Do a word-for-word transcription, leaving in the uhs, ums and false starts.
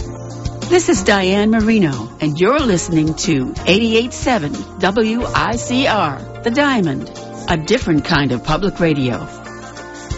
This is Diane Marino, and you're listening to eighty-eight point seven W I C R, The Diamond, a different kind of public radio.